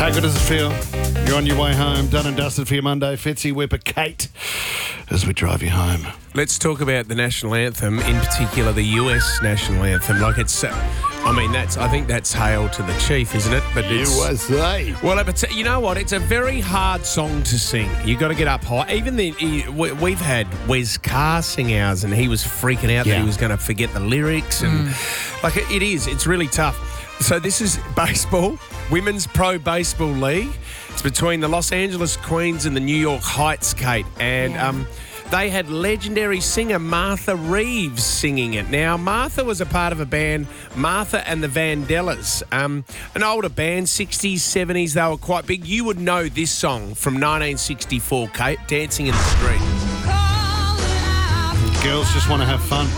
How good does it feel? You're on your way home, done and dusted for your Monday. Fitzy, Whipper, Kate, as we drive you home. Let's talk about the national anthem, in particular the US national anthem. Like I think that's Hail to the Chief, isn't it? But it's, USA. well, but you know what? It's a very hard song to sing. You got to get up high. Even we've had Wes Carr sing ours, and he was freaking out that he was going to forget the lyrics, and it's really tough. So this is baseball, Women's Pro Baseball League. It's between the Los Angeles Queens and the New York Heights, Kate, and they had legendary singer Martha Reeves singing it. Now, Martha was a part of a band, Martha and the Vandellas, an older band, 60s, 70s. They were quite big. You would know this song from 1964, Kate, Dancing in the Street. Girls just want to have fun.